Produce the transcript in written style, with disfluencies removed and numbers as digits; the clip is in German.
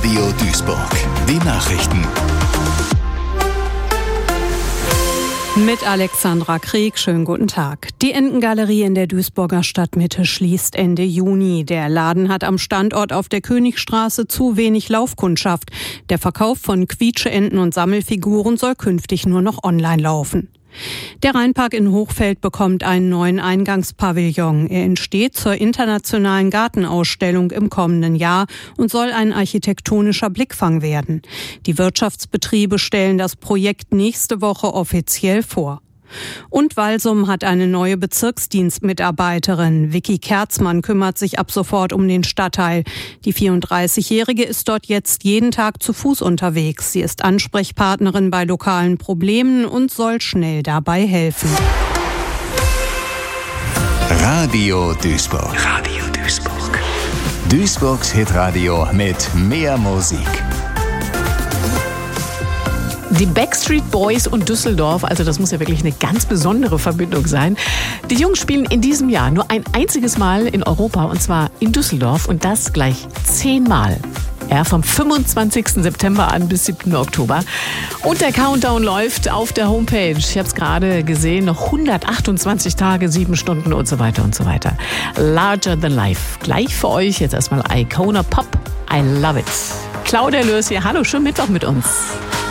Radio Duisburg. Die Nachrichten. Mit Alexandra Krieg, schönen guten Tag. Die Entengalerie in der Duisburger Stadtmitte schließt Ende Juni. Der Laden hat am Standort auf der Königstraße zu wenig Laufkundschaft. Der Verkauf von Quietscheenten und Sammelfiguren soll künftig nur noch online laufen. Der Rheinpark in Hochfeld bekommt einen neuen Eingangspavillon. Er entsteht zur internationalen Gartenausstellung im kommenden Jahr und soll ein architektonischer Blickfang werden. Die Wirtschaftsbetriebe stellen das Projekt nächste Woche offiziell vor. Und Walsum hat eine neue Bezirksdienstmitarbeiterin. Vicky Kerzmann kümmert sich ab sofort um den Stadtteil. Die 34-Jährige ist dort jetzt jeden Tag zu Fuß unterwegs. Sie ist Ansprechpartnerin bei lokalen Problemen und soll schnell dabei helfen. Radio Duisburg. Radio Duisburg. Duisburgs Hitradio mit mehr Musik. Die Backstreet Boys und Düsseldorf, also das muss ja wirklich eine ganz besondere Verbindung sein. Die Jungs spielen in diesem Jahr nur ein einziges Mal in Europa, und zwar in Düsseldorf, und das gleich 10 Mal. Ja, vom 25. September an bis 7. Oktober. Und der Countdown läuft auf der Homepage. Ich habe es gerade gesehen, noch 128 Tage, 7 Stunden und so weiter und so weiter. Larger than life. Gleich für euch jetzt erstmal Icona Pop. I love it. Claudia Lörs hier. Hallo, schönen Mittwoch mit uns.